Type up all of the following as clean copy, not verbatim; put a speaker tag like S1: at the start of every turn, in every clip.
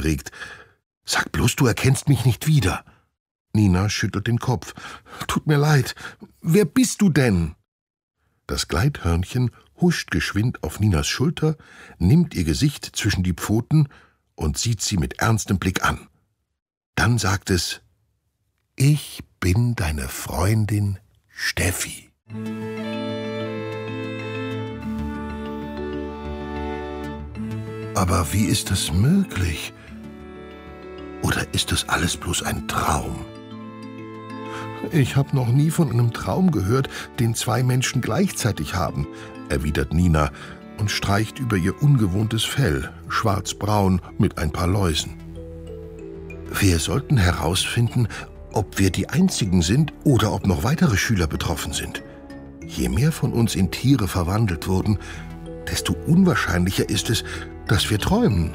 S1: aufgeregt. »Sag bloß, du erkennst mich nicht wieder.« Nina schüttelt den Kopf. »Tut mir leid. Wer bist du denn?« Das Gleithörnchen huscht geschwind auf Ninas Schulter, nimmt ihr Gesicht zwischen die Pfoten und sieht sie mit ernstem Blick an. Dann sagt es: »Ich bin deine Freundin Steffi.« Aber wie ist das möglich? Oder ist das alles bloß ein Traum? »Ich habe noch nie von einem Traum gehört, den zwei Menschen gleichzeitig haben«, erwidert Nina und streicht über ihr ungewohntes Fell, schwarzbraun mit ein paar Läusen. »Wir sollten herausfinden, ob wir die Einzigen sind oder ob noch weitere Schüler betroffen sind. Je mehr von uns in Tiere verwandelt wurden, desto unwahrscheinlicher ist es, dass wir träumen.«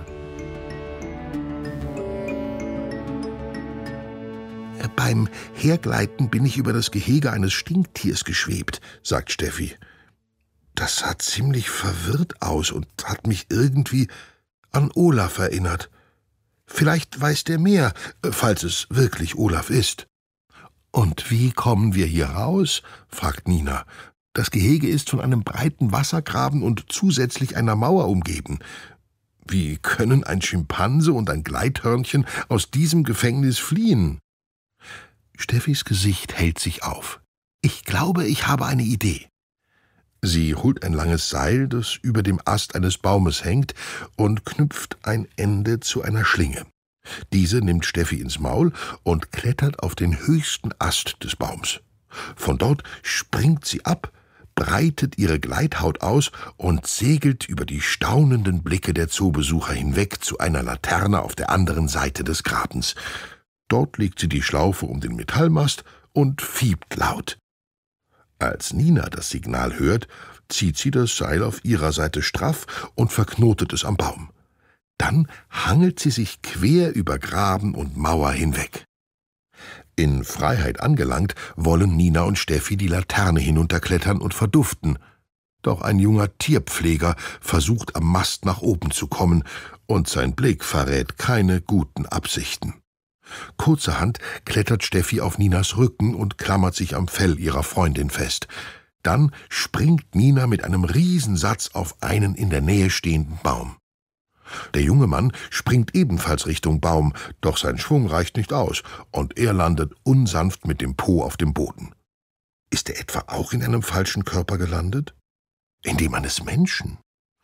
S1: »Beim Hergleiten bin ich über das Gehege eines Stinktiers geschwebt«, sagt Steffi. »Das sah ziemlich verwirrt aus und hat mich irgendwie an Olaf erinnert. Vielleicht weiß der mehr, falls es wirklich Olaf ist.« »Und wie kommen wir hier raus?«, fragt Nina. »Das Gehege ist von einem breiten Wassergraben und zusätzlich einer Mauer umgeben. Wie können ein Schimpanse und ein Gleithörnchen aus diesem Gefängnis fliehen?« Steffis Gesicht hält sich auf. »Ich glaube, ich habe eine Idee.« Sie holt ein langes Seil, das über dem Ast eines Baumes hängt, und knüpft ein Ende zu einer Schlinge. Diese nimmt Steffi ins Maul und klettert auf den höchsten Ast des Baums. Von dort springt sie ab, breitet ihre Gleithaut aus und segelt über die staunenden Blicke der Zoobesucher hinweg zu einer Laterne auf der anderen Seite des Grabens. Dort legt sie die Schlaufe um den Metallmast und fiebt laut. Als Nina das Signal hört, zieht sie das Seil auf ihrer Seite straff und verknotet es am Baum. Dann hangelt sie sich quer über Graben und Mauer hinweg. In Freiheit angelangt, wollen Nina und Steffi die Laterne hinunterklettern und verduften. Doch ein junger Tierpfleger versucht am Mast nach oben zu kommen, und sein Blick verrät keine guten Absichten. Kurzerhand klettert Steffi auf Ninas Rücken und klammert sich am Fell ihrer Freundin fest. Dann springt Nina mit einem Riesensatz auf einen in der Nähe stehenden Baum. Der junge Mann springt ebenfalls Richtung Baum, doch sein Schwung reicht nicht aus, und er landet unsanft mit dem Po auf dem Boden. Ist er etwa auch in einem falschen Körper gelandet? In dem eines Menschen?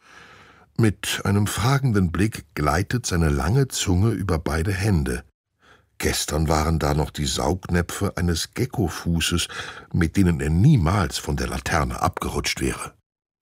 S1: Mit einem fragenden Blick gleitet seine lange Zunge über beide Hände. Gestern waren da noch die Saugnäpfe eines Geckofußes, mit denen er niemals von der Laterne abgerutscht wäre.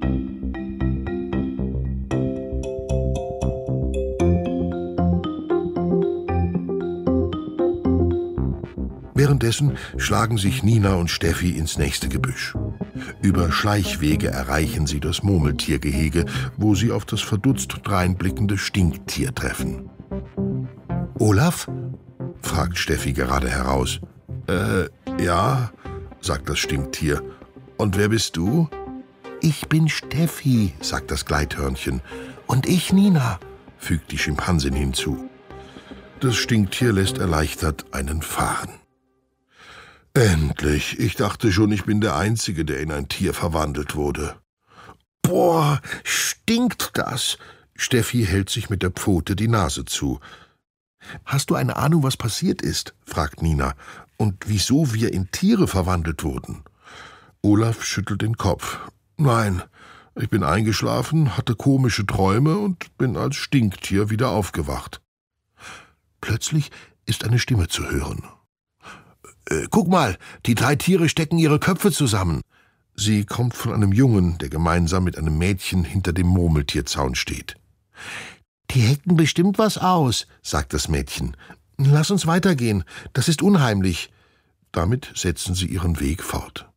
S1: Währenddessen schlagen sich Nina und Steffi ins nächste Gebüsch. Über Schleichwege erreichen sie das Murmeltiergehege, wo sie auf das verdutzt dreinblickende Stinktier treffen. »Olaf?« fragt Steffi gerade heraus. Ja«, sagt das Stinktier. »Und wer bist du?« »Ich bin Steffi«, sagt das Gleithörnchen. »Und ich Nina«, fügt die Schimpansin hinzu. Das Stinktier lässt erleichtert einen fahren. »Endlich! Ich dachte schon, ich bin der Einzige, der in ein Tier verwandelt wurde.« »Boah, stinkt das!« Steffi hält sich mit der Pfote die Nase zu. »Hast du eine Ahnung, was passiert ist?« fragt Nina. »Und wieso wir in Tiere verwandelt wurden?« Olaf schüttelt den Kopf. »Nein, ich bin eingeschlafen, hatte komische Träume und bin als Stinktier wieder aufgewacht.« Plötzlich ist eine Stimme zu hören. »Guck mal, die 3 Tiere stecken ihre Köpfe zusammen.« Sie kommt von einem Jungen, der gemeinsam mit einem Mädchen hinter dem Murmeltierzaun steht. »Die hecken bestimmt was aus«, sagt das Mädchen. »Lass uns weitergehen, das ist unheimlich.« Damit setzen sie ihren Weg fort.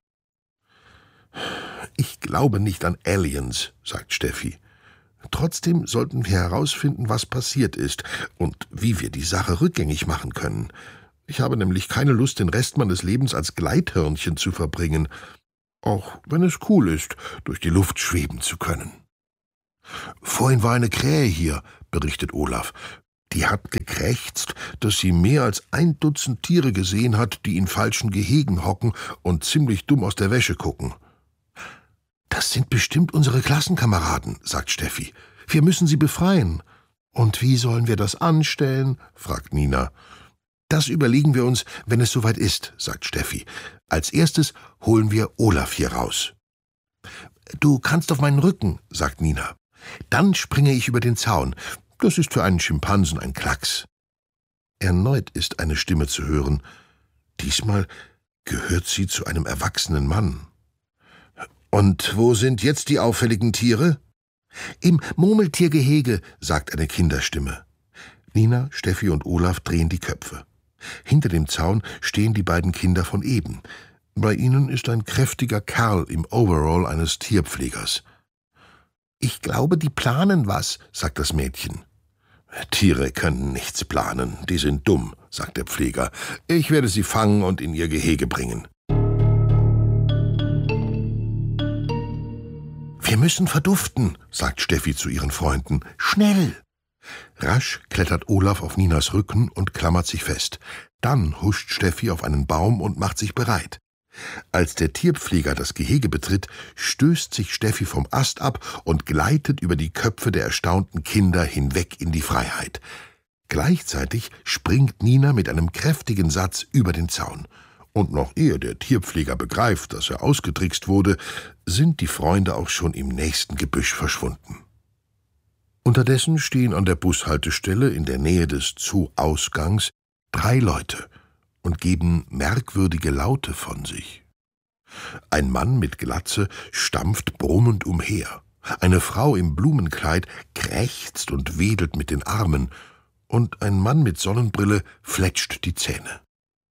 S1: »Ich glaube nicht an Aliens«, sagt Steffi. »Trotzdem sollten wir herausfinden, was passiert ist und wie wir die Sache rückgängig machen können. Ich habe nämlich keine Lust, den Rest meines Lebens als Gleithörnchen zu verbringen, auch wenn es cool ist, durch die Luft schweben zu können.« »Vorhin war eine Krähe hier«, berichtet Olaf. Die hat gekrächzt, dass sie mehr als 1 Dutzend Tiere gesehen hat, die in falschen Gehegen hocken und ziemlich dumm aus der Wäsche gucken. »Das sind bestimmt unsere Klassenkameraden«, sagt Steffi. »Wir müssen sie befreien.« »Und wie sollen wir das anstellen?« fragt Nina. »Das überlegen wir uns, wenn es soweit ist«, sagt Steffi. »Als erstes holen wir Olaf hier raus.« »Du kannst auf meinen Rücken«, sagt Nina. »Dann springe ich über den Zaun. Das ist für einen Schimpansen ein Klacks.« Erneut ist eine Stimme zu hören. Diesmal gehört sie zu einem erwachsenen Mann. »Und wo sind jetzt die auffälligen Tiere?« »Im Murmeltiergehege«, sagt eine Kinderstimme. Nina, Steffi und Olaf drehen die Köpfe. Hinter dem Zaun stehen die beiden Kinder von eben. Bei ihnen ist ein kräftiger Kerl im Overall eines Tierpflegers. »Ich glaube, die planen was«, sagt das Mädchen. »Tiere können nichts planen, die sind dumm«, sagt der Pfleger. »Ich werde sie fangen und in ihr Gehege bringen.« »Wir müssen verduften«, sagt Steffi zu ihren Freunden. »Schnell!« Rasch klettert Olaf auf Ninas Rücken und klammert sich fest. Dann huscht Steffi auf einen Baum und macht sich bereit. Als der Tierpfleger das Gehege betritt, stößt sich Steffi vom Ast ab und gleitet über die Köpfe der erstaunten Kinder hinweg in die Freiheit. Gleichzeitig springt Nina mit einem kräftigen Satz über den Zaun. Und noch ehe der Tierpfleger begreift, dass er ausgetrickst wurde, sind die Freunde auch schon im nächsten Gebüsch verschwunden. Unterdessen stehen an der Bushaltestelle in der Nähe des Zoo-Ausgangs 3 Leute und geben merkwürdige Laute von sich. Ein Mann mit Glatze stampft brummend umher. Eine Frau im Blumenkleid krächzt und wedelt mit den Armen, und ein Mann mit Sonnenbrille fletscht die Zähne.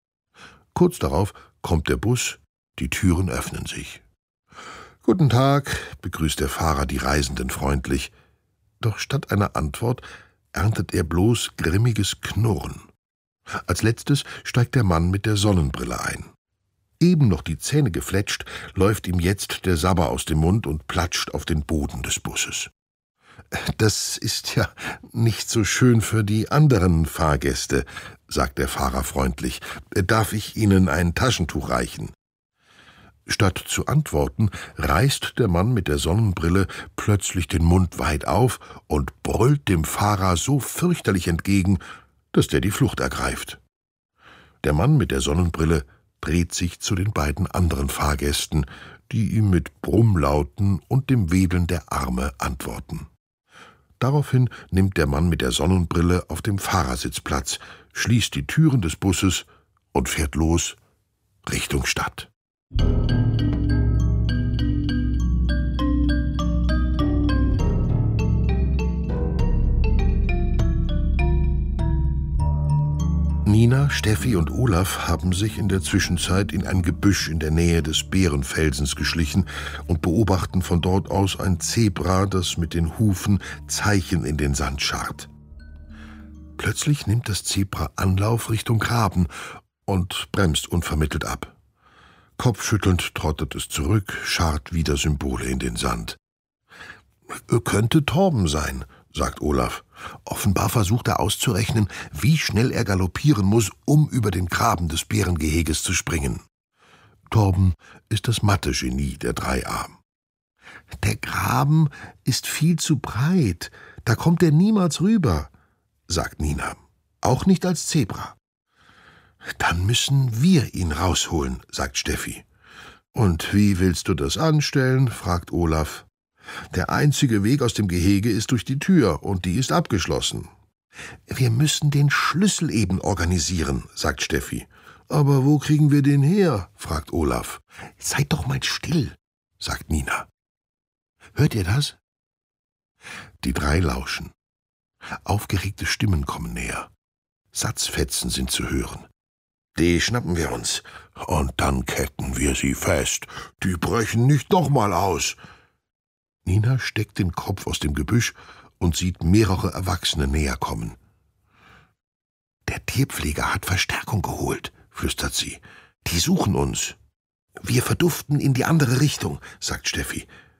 S1: Kurz darauf kommt der Bus, die Türen öffnen sich. »Guten Tag«, begrüßt der Fahrer die Reisenden freundlich. Doch statt einer Antwort erntet er bloß grimmiges Knurren. Als letztes steigt der Mann mit der Sonnenbrille ein. Eben noch die Zähne gefletscht, läuft ihm jetzt der Sabber aus dem Mund und platscht auf den Boden des Busses. »Das ist ja nicht so schön für die anderen Fahrgäste«, sagt der Fahrer freundlich. »Darf ich Ihnen ein Taschentuch reichen?« Statt zu antworten, reißt der Mann mit der Sonnenbrille plötzlich den Mund weit auf und brüllt dem Fahrer so fürchterlich entgegen, dass der die Flucht ergreift. Der Mann mit der Sonnenbrille dreht sich zu den beiden anderen Fahrgästen, die ihm mit Brummlauten und dem Wedeln der Arme antworten. Daraufhin nimmt der Mann mit der Sonnenbrille auf dem Fahrersitz Platz, schließt die Türen des Busses und fährt los Richtung Stadt. Nina, Steffi und Olaf haben sich in der Zwischenzeit in ein Gebüsch in der Nähe des Bärenfelsens geschlichen und beobachten von dort aus ein Zebra, das mit den Hufen Zeichen in den Sand scharrt. Plötzlich nimmt das Zebra Anlauf Richtung Graben und bremst unvermittelt ab. Kopfschüttelnd trottet es zurück, scharrt wieder Symbole in den Sand. »Könnte Torben sein«, sagt Olaf. Offenbar versucht er auszurechnen, wie schnell er galoppieren muss, um über den Graben des Bärengeheges zu springen. Torben ist das Mathe-Genie der 3a. »Der Graben ist viel zu breit, da kommt er niemals rüber«, sagt Nina. »Auch nicht als Zebra.« »Dann müssen wir ihn rausholen«, sagt Steffi. »Und wie willst du das anstellen?«, fragt Olaf. »Der einzige Weg aus dem Gehege ist durch die Tür, und die ist abgeschlossen.« »Wir müssen den Schlüssel eben organisieren«, sagt Steffi. »Aber wo kriegen wir den her?«, fragt Olaf. »Seid doch mal still«, sagt Nina. »Hört ihr das?« Die 3 lauschen. Aufgeregte Stimmen kommen näher. Satzfetzen sind zu hören. »Die schnappen wir uns, und dann ketten wir sie fest. Die brechen nicht noch mal aus.« Nina steckt den Kopf aus dem Gebüsch und sieht mehrere Erwachsene näher kommen. »Der Tierpfleger hat Verstärkung geholt«, flüstert sie. »Die suchen uns.« »Wir verduften in die andere Richtung«, sagt Steffi.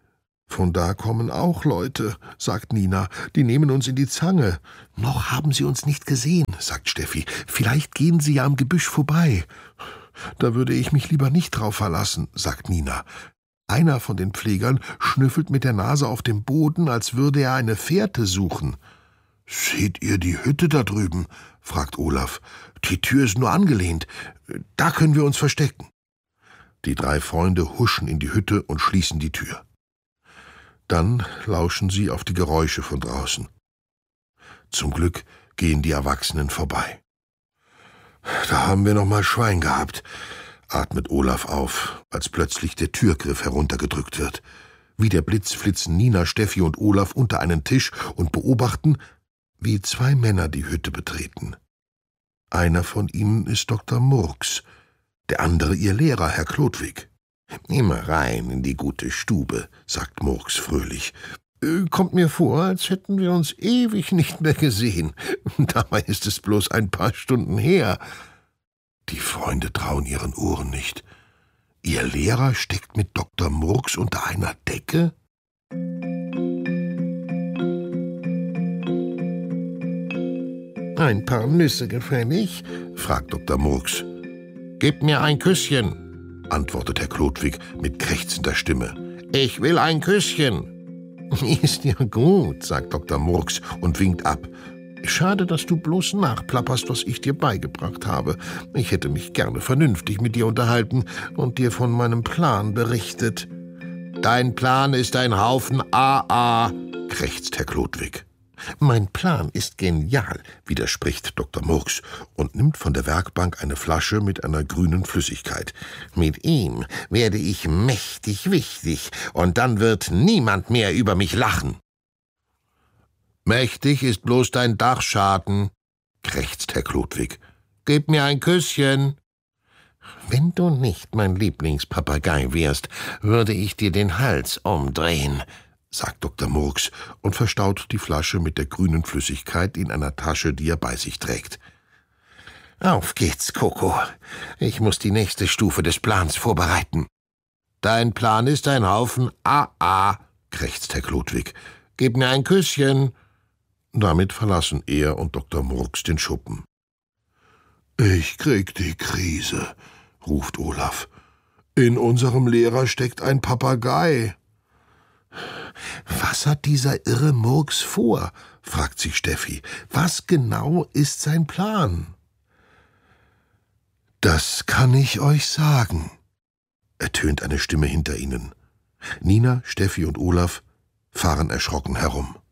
S1: »Von da kommen auch Leute«, sagt Nina, »die nehmen uns in die Zange.« »Noch haben sie uns nicht gesehen«, sagt Steffi, »vielleicht gehen sie ja am Gebüsch vorbei.« »Da würde ich mich lieber nicht drauf verlassen«, sagt Nina. Einer von den Pflegern schnüffelt mit der Nase auf dem Boden, als würde er eine Fährte suchen. »Seht ihr die Hütte da drüben?« fragt Olaf. »Die Tür ist nur angelehnt. Da können wir uns verstecken.« Die 3 Freunde huschen in die Hütte und schließen die Tür. Dann lauschen sie auf die Geräusche von draußen. Zum Glück gehen die Erwachsenen vorbei. »Da haben wir noch mal Schwein gehabt«, atmet Olaf auf, als plötzlich der Türgriff heruntergedrückt wird. Wie der Blitz flitzen Nina, Steffi und Olaf unter einen Tisch und beobachten, wie 2 Männer die Hütte betreten. Einer von ihnen ist Dr. Murks, der andere ihr Lehrer, Herr Chlodwig. »Immer rein in die gute Stube«, sagt Murks fröhlich. »Kommt mir vor, als hätten wir uns ewig nicht mehr gesehen. Dabei ist es bloß ein paar Stunden her.« Die Freunde trauen ihren Ohren nicht. Ihr Lehrer steckt mit Dr. Murks unter einer Decke? »Ein paar Nüsse gefällig?« fragt Dr. Murks. »Gib mir ein Küsschen«, antwortet Herr Chlodwig mit krächzender Stimme. »Ich will ein Küsschen.« »Ist ja gut«, sagt Dr. Murks und winkt ab. »Schade, dass du bloß nachplapperst, was ich dir beigebracht habe. Ich hätte mich gerne vernünftig mit dir unterhalten und dir von meinem Plan berichtet.« »Dein Plan ist ein Haufen AA«, krächzt Herr Chlodwig. »Mein Plan ist genial«, widerspricht Dr. Murks und nimmt von der Werkbank eine Flasche mit einer grünen Flüssigkeit. »Mit ihm werde ich mächtig wichtig, und dann wird niemand mehr über mich lachen.« »Mächtig ist bloß dein Dachschaden«, krächzt Herr Chlodwig. »Gib mir ein Küsschen.« »Wenn du nicht mein Lieblingspapagei wärst, würde ich dir den Hals umdrehen«, sagt Dr. Murks und verstaut die Flasche mit der grünen Flüssigkeit in einer Tasche, die er bei sich trägt. »Auf geht's, Coco. Ich muss die nächste Stufe des Plans vorbereiten.« »Dein Plan ist ein Haufen AA«, krächzt Herr Chlodwig. »Gib mir ein Küsschen.« Damit verlassen er und Dr. Murks den Schuppen. »Ich krieg die Krise«, ruft Olaf. »In unserem Lehrer steckt ein Papagei.« »Was hat dieser irre Murks vor?« fragt sich Steffi. »Was genau ist sein Plan?« »Das kann ich euch sagen«, ertönt eine Stimme hinter ihnen. Nina, Steffi und Olaf fahren erschrocken herum.